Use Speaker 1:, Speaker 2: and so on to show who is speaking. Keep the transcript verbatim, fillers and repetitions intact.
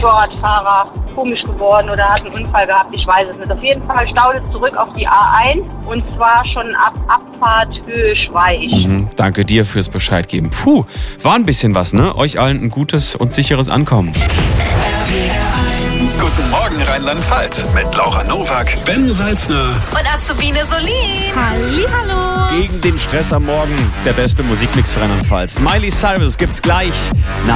Speaker 1: Motorradfahrer komisch geworden oder hat einen Unfall gehabt, ich weiß es nicht. Auf jeden Fall Stau zurück auf die A eins und zwar schon ab Abfahrt Höhe Schweich.
Speaker 2: Mhm, danke dir fürs Bescheid geben. Puh, war ein bisschen was, ne? Euch allen ein gutes und sicheres Ankommen.
Speaker 3: Guten Morgen Rheinland-Pfalz mit Laura Nowak, Ben Salzner
Speaker 4: und Azubine Solin. Hallihallo.
Speaker 2: Gegen den Stress am Morgen der beste Musikmix für Rheinland-Pfalz. Miley Cyrus gibt's gleich.